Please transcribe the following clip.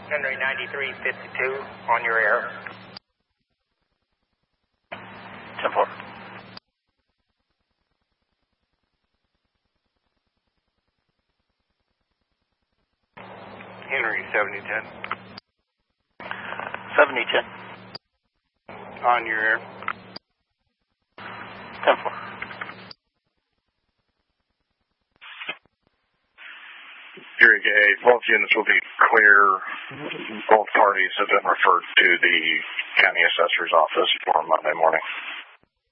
Henry 9352 on your air. 10-4. Henry 7010. 7010. On your air. 10-4. Erie Gay, both units will be clear. Both parties have been referred to the county assessor's office for Monday morning.